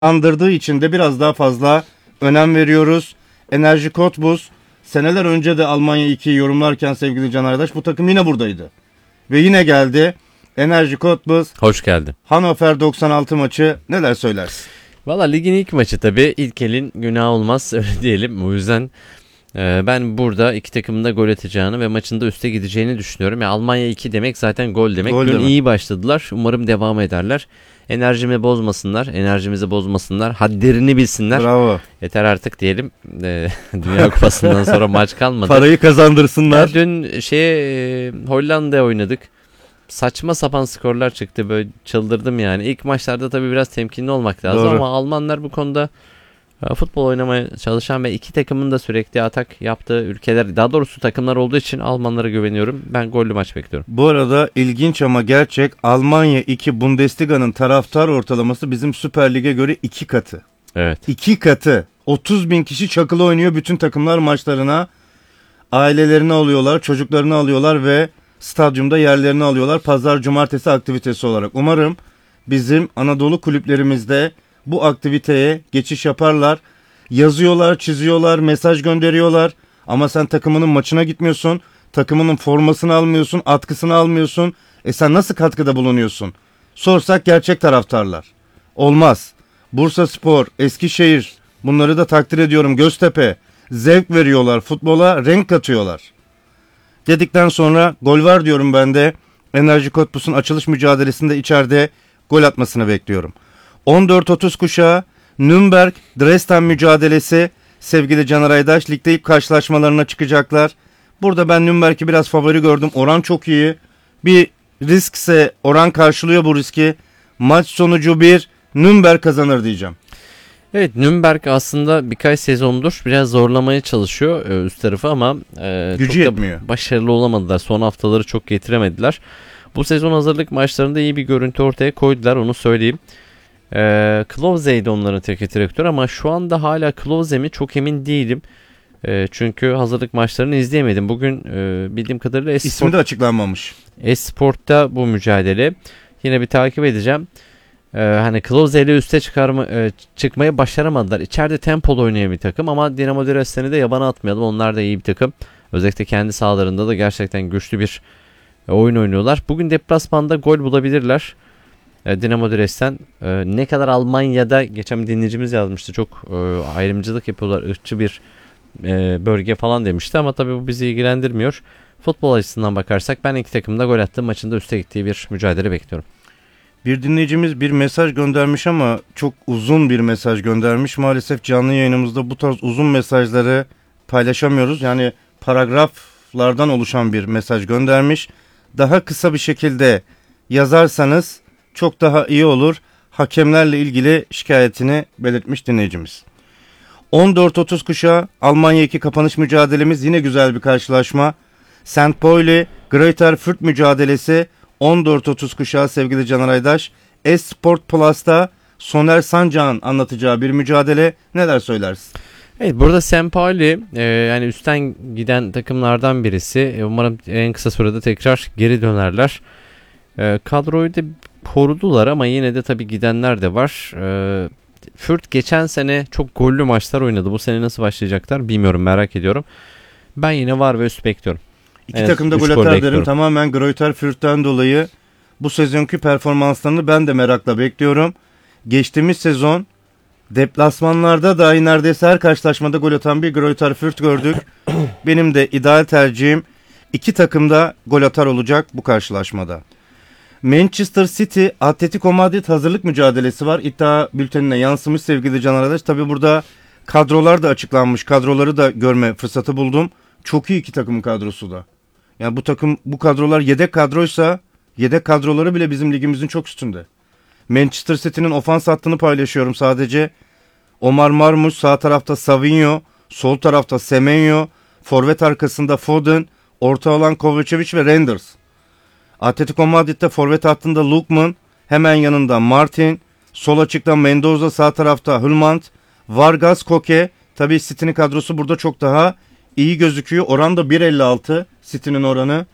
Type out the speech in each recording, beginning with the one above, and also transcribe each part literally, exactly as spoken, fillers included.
andırdığı için de biraz daha fazla önem veriyoruz. Enerji Cottbus seneler önce de Almanya ikiyi yorumlarken sevgili Can Ardaş bu takım yine buradaydı. Ve yine geldi. Enerji Cottbus. Hoş geldin. Hannover doksan altı maçı neler söylersin? Valla ligin ilk maçı tabii. İlk elin günah olmaz öyle diyelim. O yüzden e, ben burada iki takımın da gol atacağını ve maçın da üste gideceğini düşünüyorum. Yani Almanya iki demek zaten gol demek. Gol Dün demek. iyi başladılar. Umarım devam ederler. Enerjimi bozmasınlar. Enerjimizi bozmasınlar. Hadlerini bilsinler. Bravo. Yeter artık diyelim. E, Dünya Kupası'ndan sonra maç kalmadı. Parayı kazandırsınlar. Ya dün şeye e, Hollanda'ya oynadık. Saçma sapan skorlar çıktı, böyle çıldırdım yani. İlk maçlarda tabii biraz temkinli olmak lazım. Doğru. Ama Almanlar bu konuda e, futbol oynamaya çalışan ve iki takımın da sürekli atak yaptığı ülkeler, daha doğrusu takımlar olduğu için Almanlara güveniyorum. Ben gollü maç bekliyorum. Bu arada ilginç ama gerçek, Almanya iki Bundesliga'nın taraftar ortalaması bizim Süper Lig'e göre iki katı. Evet. İki katı. otuz bin kişi çakılı oynuyor bütün takımlar maçlarına. Ailelerini alıyorlar, çocuklarını alıyorlar ve stadyumda yerlerini alıyorlar. Pazar, cumartesi aktivitesi olarak. Umarım bizim Anadolu kulüplerimizde bu aktiviteye geçiş yaparlar. Yazıyorlar, çiziyorlar, mesaj gönderiyorlar. Ama sen takımının maçına gitmiyorsun. Takımının formasını almıyorsun, atkısını almıyorsun. E sen nasıl katkıda bulunuyorsun? Sorsak gerçek taraftarlar. Olmaz. Bursaspor, Eskişehir, bunları da takdir ediyorum. Göztepe, zevk veriyorlar. Futbola renk katıyorlar. Dedikten sonra gol var diyorum ben de. Enerji Cottbus'un açılış mücadelesinde içeride gol atmasını bekliyorum. on dört otuz kuşağı Nürnberg Dresden mücadelesi, sevgili Caner Aydaş, ligde ilk karşılaşmalarına çıkacaklar. Burada ben Nürnberg'i biraz favori gördüm. Oran çok iyi. Bir riskse oran karşılıyor bu riski. Maç sonucu bir, Nürnberg kazanır diyeceğim. Evet, Nürnberg aslında birkaç sezondur biraz zorlamaya çalışıyor e, üst tarafı ama e, Gücü çok yetmiyor. da başarılı olamadılar. Son haftaları çok getiremediler. Bu sezon hazırlık maçlarında iyi bir görüntü ortaya koydular, onu söyleyeyim. E, Klose'ydi onların teknik direktörü ama şu anda hala Klose mi çok emin değilim. E, çünkü hazırlık maçlarını izleyemedim. Bugün e, bildiğim kadarıyla İsmi Esport, de açıklanmamış. Esport'ta bu mücadele. Yine bir takip edeceğim. Ee, hani Klose ile üste çıkarma, e, çıkmayı başaramadılar. İçeride tempolu oynayan bir takım ama Dinamo Dresden'i de yabana atmayalım. Onlar da iyi bir takım. Özellikle kendi sahalarında da gerçekten güçlü bir e, oyun oynuyorlar. Bugün deplasmanda gol bulabilirler. E, Dinamo Dresden e, ne kadar Almanya'da, geçen bir dinleyicimiz yazmıştı, çok e, ayrımcılık yapıyorlar, ırkçı bir e, bölge falan demişti ama tabii bu bizi ilgilendirmiyor. Futbol açısından bakarsak ben iki takımda gol attığım maçında üste gittiği bir mücadele bekliyorum. Bir dinleyicimiz bir mesaj göndermiş ama çok uzun bir mesaj göndermiş. Maalesef canlı yayınımızda bu tarz uzun mesajları paylaşamıyoruz. Yani paragraflardan oluşan bir mesaj göndermiş. Daha kısa bir şekilde yazarsanız çok daha iyi olur. Hakemlerle ilgili şikayetini belirtmiş dinleyicimiz. on dört otuz kuşağı Almanya iki kapanış mücadelemiz, yine güzel bir karşılaşma. Saint Pauli Greuther Fürth mücadelesi on dört otuz kuşağı sevgili Caner Aydaş. Esport Plus'ta Soner Sancak'ın anlatacağı bir mücadele, neler söylersin? Evet, burada Saint Pauli e, yani üstten giden takımlardan birisi. E, umarım en kısa sürede tekrar geri dönerler. E, kadroyu da korudular ama yine de tabii gidenler de var. E, Fürth geçen sene çok gollü maçlar oynadı. Bu sene nasıl başlayacaklar bilmiyorum, merak ediyorum. Ben yine var ve üst bekliyorum. İki Evet, takım da üç gol gol atar derim. bekliyorum. Tamamen Greuther Fürth'ten dolayı bu sezonki performanslarını ben de merakla bekliyorum. Geçtiğimiz sezon deplasmanlarda dahi neredeyse her karşılaşmada gol atan bir Greuther Fürth gördük. Benim de ideal tercihim iki takım da gol atar olacak bu karşılaşmada. Manchester City Atletico Madrid hazırlık mücadelesi var. İddia bültenine yansımış sevgili Can Arkadaş. Tabi burada kadrolar da açıklanmış. Kadroları da görme fırsatı buldum. Çok iyi iki takımın kadrosu da. Yani bu takım, bu kadrolar yedek kadroysa yedek kadroları bile bizim ligimizin çok üstünde. Manchester City'nin ofans hattını paylaşıyorum sadece. Omar Marmuş, sağ tarafta Savinho, sol tarafta Semenyo, forvet arkasında Foden, orta alan Kovacevic ve Reinders. Atletico Madrid'de forvet hattında Lookman, hemen yanında Martin, sol açıkta Mendoza, sağ tarafta Hülmand, Vargas, Koke. Tabii City'nin kadrosu burada çok daha iyi gözüküyor. Oran da bir elli altı City'nin oranı.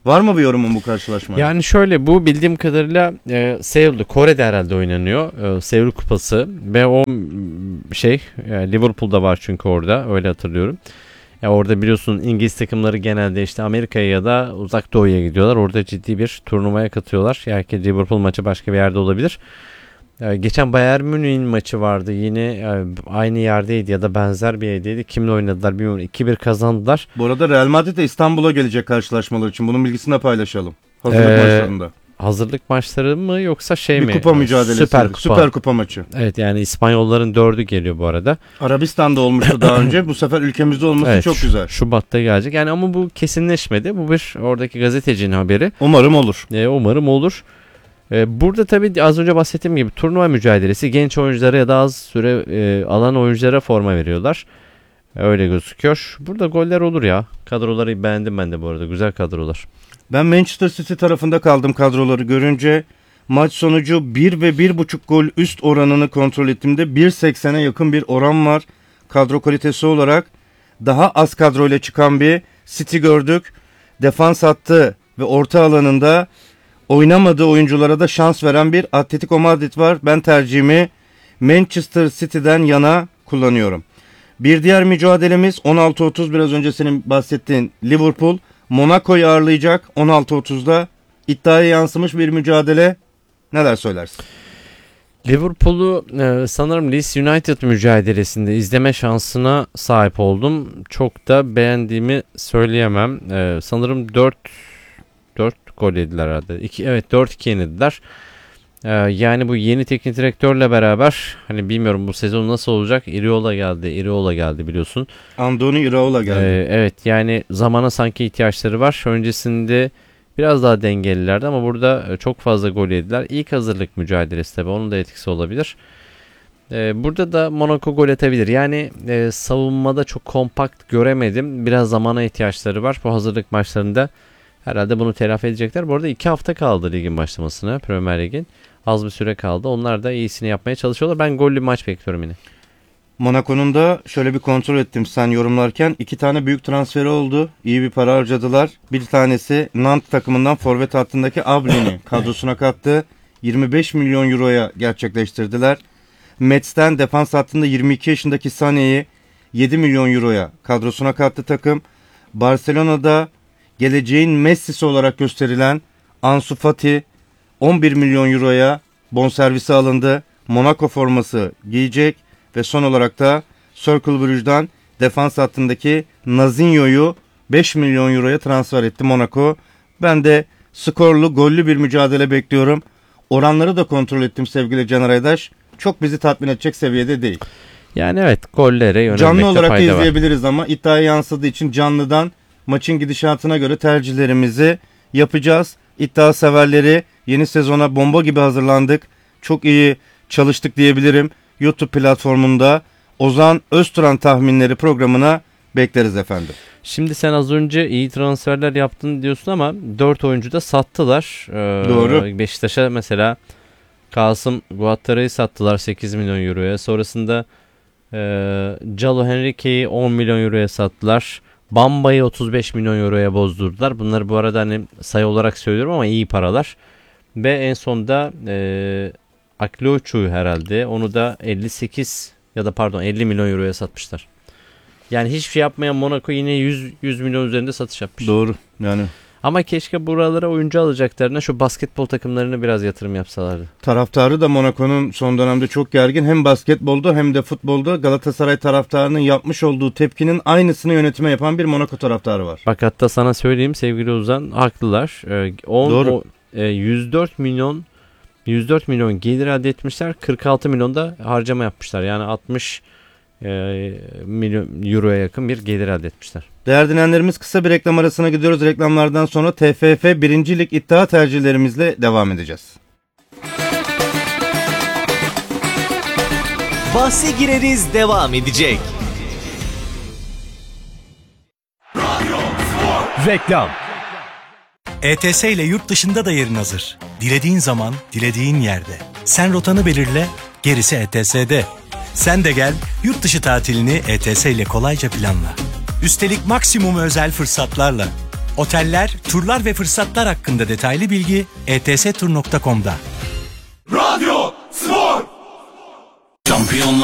Var mı bir yorumun bu karşılaşmaya? Yani şöyle, bu bildiğim kadarıyla e, Seul'de, Kore'de herhalde oynanıyor. E, Seul Kupası ve o m, şey e, Liverpool'da var çünkü orada, öyle hatırlıyorum. Ya orada biliyorsun İngiliz takımları genelde işte Amerika'ya ya da Uzak Doğu'ya gidiyorlar. Orada ciddi bir turnuvaya katıyorlar. Belki Liverpool maçı başka bir yerde olabilir. E, geçen Bayern Münih'in maçı vardı. Yine e, aynı yerdeydi ya da benzer bir yerdeydi. Kimle oynadılar bilmiyorum. iki bir kazandılar. Bu arada Real Madrid de İstanbul'a gelecek karşılaşmalar için. Bunun bilgisini de paylaşalım. Hazırlık Ee, maçlarında. Hazırlık maçları mı yoksa şey Bir mi? kupa mücadelesi. Süper Kupa. Süper Kupa maçı. Evet, yani İspanyolların dördü geliyor bu arada. Arabistan'da olmuştu daha önce. Bu sefer ülkemizde olması Evet, çok güzel. Şubat'ta gelecek. Yani ama bu kesinleşmedi. Bu bir oradaki gazetecinin haberi. Umarım olur. Ee, umarım olur. Ee, burada tabii az önce bahsettiğim gibi turnuva mücadelesi, genç oyunculara ya da az süre e, alan oyunculara forma veriyorlar. Öyle gözüküyor. Burada goller olur ya. Kadroları beğendim ben de bu arada. Güzel kadrolar. Ben Manchester City tarafında kaldım kadroları görünce. Maç sonucu bir ve bir buçuk gol üst oranını kontrol ettiğimde bir seksene yakın bir oran var. Kadro kalitesi olarak daha az kadroyla çıkan bir City gördük. Defans hattı ve orta alanında oynamadığı oyunculara da şans veren bir Atletico Madrid var. Ben tercihimi Manchester City'den yana kullanıyorum. Bir diğer mücadelemiz on altı otuz, biraz önce senin bahsettiğin Liverpool Monaco'yu ağırlayacak. on altı otuzda iddiaya yansımış bir mücadele. Neler söylersin? Liverpool'u e, sanırım Leeds United mücadelesinde izleme şansına sahip oldum. Çok da beğendiğimi söyleyemem. E, sanırım dört dört gol yediler herhalde. iki, evet dört iki yenildiler. E, yani bu yeni teknik direktörle beraber, hani bilmiyorum bu sezon nasıl olacak. Iriola geldi. Iriola geldi biliyorsun. Andoni Iraola geldi. E, evet, yani zamana sanki ihtiyaçları var. Öncesinde biraz daha dengelilerdi ama burada çok fazla gol yediler. İlk hazırlık mücadelesi tabii, onun da etkisi olabilir. Ee, burada da Monaco gol atabilir. Yani e, savunmada çok kompakt göremedim. Biraz zamana ihtiyaçları var. Bu hazırlık maçlarında herhalde bunu telafi edecekler. Bu arada iki hafta kaldı ligin başlamasına, Premier Lig'in. Az bir süre kaldı. Onlar da iyisini yapmaya çalışıyorlar. Ben gollü maç bekliyorum yine. Monaco'nun da şöyle bir kontrol ettim sen yorumlarken. iki tane büyük transferi oldu. İyi bir para harcadılar. Bir tanesi Nantes takımından forvet hattındaki Ablin'i kadrosuna kattı. yirmi beş milyon euroya gerçekleştirdiler. Metz'ten defans hattında yirmi iki yaşındaki Sané'yi yedi milyon euroya kadrosuna kattı takım. Barcelona'da geleceğin Messi'si olarak gösterilen Ansu Fati on bir milyon euroya bonservisi alındı. Monaco forması giyecek. Ve son olarak da Cercle Bruges'dan defans hattındaki Nazinho'yu beş milyon euroya transfer etti Monaco. Ben de skorlu, gollü bir mücadele bekliyorum. Oranları da kontrol ettim sevgili Caner Aydaş. Çok bizi tatmin edecek seviyede değil. Yani evet, gollere yönelmekte Canlı olarak da fayda var. izleyebiliriz ama iddiaya yansıdığı için canlıdan maçın gidişatına göre tercihlerimizi yapacağız. İddia severleri, yeni sezona bomba gibi hazırlandık. Çok iyi çalıştık diyebilirim. YouTube platformunda Ozan Özturan tahminleri programına bekleriz efendim. Şimdi sen az önce iyi transferler yaptın diyorsun ama dört oyuncu da sattılar. Ee, Doğru. Beşiktaş'a mesela Kasım Guattara'yı sattılar sekiz milyon euroya. Sonrasında e, Calo Henrique'yi on milyon euroya sattılar. Bamba'yı otuz beş milyon euroya bozdurdular. Bunları bu arada hani sayı olarak söylüyorum ama iyi paralar. Ve en sonda e, Akloçu herhalde. Onu da elli sekiz ya da pardon elli milyon euroya satmışlar. Yani hiçbir şey yapmayan Monaco yine yüz, yüz milyon üzerinde satış yapmış. Doğru. Yani Ama keşke buralara oyuncu alacaklarına şu basketbol takımlarına biraz yatırım yapsalardı. taraftarı da Monaco'nun son dönemde çok gergin. Hem basketbolda hem de futbolda Galatasaray taraftarının yapmış olduğu tepkinin aynısını yönetime yapan bir Monaco taraftarı var. Bak hatta sana söyleyeyim sevgili Ozan, haklılar. Ee, on, Doğru. O, e, yüz dört milyon yüz dört milyon gelir elde etmişler. kırk altı milyon da harcama yapmışlar. Yani altmış e, milyon euroya yakın bir gelir elde etmişler. Değerli dinleyenlerimiz, kısa bir reklam arasına gidiyoruz. Reklamlardan sonra T F F birinci Lig iddia tercihlerimizle devam edeceğiz. Bahse gireriz devam edecek. Reklam. E T S ile yurt dışında da yerin hazır. Dilediğin zaman, dilediğin yerde. Sen rotanı belirle, gerisi E T S'de. Sen de gel, yurt dışı tatilini E T S ile kolayca planla. Üstelik maksimum özel fırsatlarla. Oteller, turlar ve fırsatlar hakkında detaylı bilgi e t s tur nokta com'da. Radyo Spor. Şampiyonlar